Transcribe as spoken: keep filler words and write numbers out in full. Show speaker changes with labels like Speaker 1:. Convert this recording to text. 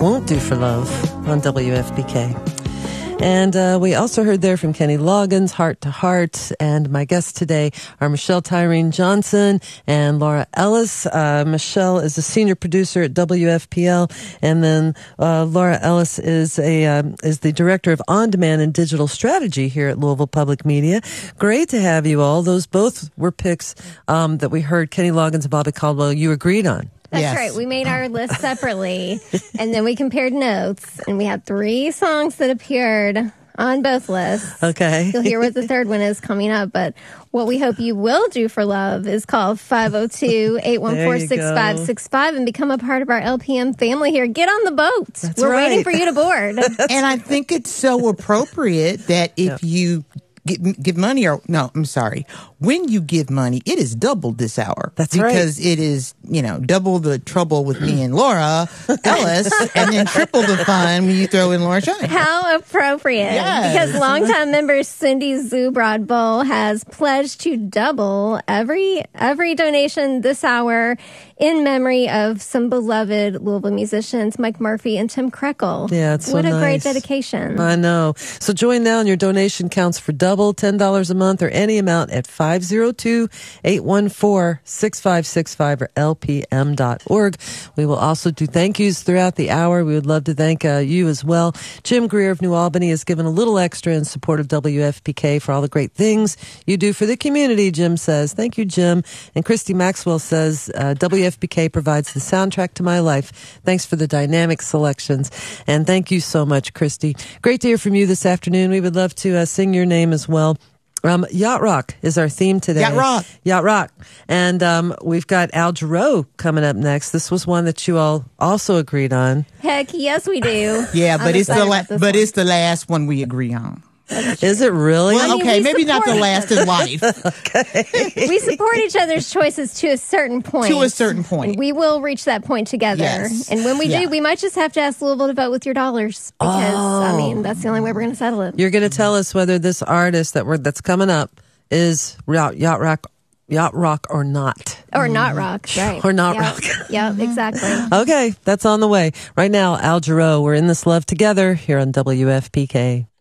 Speaker 1: Won't Do for Love on W F P K. And uh, we also heard there from Kenny Loggins, Heart to Heart. And my guests today are Michelle Tyreen Johnson and Laura Ellis. Uh, Michelle is a senior producer at W F P L. And then uh, Laura Ellis is a um, is the director of on-demand and digital strategy here at Louisville Public Media. Great to have you all. Those both were picks um, that we heard Kenny Loggins and Bobby Caldwell you agreed on.
Speaker 2: That's
Speaker 3: Yes.
Speaker 2: right. We made our list separately, and then we compared notes, and we had three songs that appeared on both lists.
Speaker 1: Okay.
Speaker 2: You'll hear what the third one is coming up, but what we hope you will do for love is call five oh two, eight one four, six five six five and become a part of our L P M family here. Get on the boat.
Speaker 1: That's
Speaker 2: We're
Speaker 1: right.
Speaker 2: waiting for you to board.
Speaker 3: And I think it's so appropriate that if
Speaker 1: Yeah.
Speaker 3: you give, give money or no, I'm sorry. When you give money, it is doubled this hour.
Speaker 1: That's right.
Speaker 3: Because it is, you know, double the trouble with me and Laura Ellis and then triple the fun when you throw in Laura Shine.
Speaker 2: How appropriate.
Speaker 3: Yes.
Speaker 2: Because longtime member Cindy Zubrod Bull has pledged to double every every donation this hour in memory of some beloved Louisville musicians, Mike Murphy and Tim Krekel.
Speaker 1: Yeah, it's so
Speaker 2: What a great
Speaker 1: nice.
Speaker 2: dedication.
Speaker 1: I know. So join now and your donation counts for double, ten dollars a month or any amount at five oh two, eight one four, six five six five or L P M dot org. We will also do thank yous throughout the hour. We would love to thank uh, you as well. Jim Greer of New Albany has given a little extra in support of W F P K for all the great things you do for the community, Jim says. Thank you, Jim. And Christy Maxwell says, uh, W F P K provides the soundtrack to my life. Thanks for the dynamic selections. And thank you so much, Christy. Great to hear from you this afternoon. We would love to uh, sing your name as well. Um, Yacht Rock is our theme today.
Speaker 3: Yacht Rock.
Speaker 1: Yacht Rock. And um, we've got Al Jarreau coming up next. This was one that you all also agreed on.
Speaker 2: Heck, yes, we do.
Speaker 3: Yeah,
Speaker 2: I'm
Speaker 3: but it's the
Speaker 2: excited
Speaker 3: la-
Speaker 2: about this
Speaker 3: but
Speaker 2: one.
Speaker 3: it's the last one we agree on.
Speaker 1: Is it really?
Speaker 3: Well,
Speaker 2: I mean,
Speaker 3: okay,
Speaker 2: we
Speaker 3: maybe not the
Speaker 2: support
Speaker 3: last
Speaker 2: each
Speaker 3: in life.
Speaker 2: We support each other's choices to a certain point.
Speaker 3: To a certain point.
Speaker 2: And we will reach that point together.
Speaker 3: Yes.
Speaker 2: And when we
Speaker 3: Yeah.
Speaker 2: do, we might just have to ask Louisville to vote with your dollars. Because, I
Speaker 1: Oh.
Speaker 2: mean, that's the only way we're going to settle it.
Speaker 1: You're going to tell us whether this artist that we're that's coming up is Yacht Yacht Rock, Yacht Rock or not.
Speaker 2: Or not rock, right.
Speaker 1: Or not
Speaker 2: Yep.
Speaker 1: rock.
Speaker 2: Yep, exactly.
Speaker 1: Okay, that's on the way. Right now, Al Jarreau, we're in this love together here on W F P K.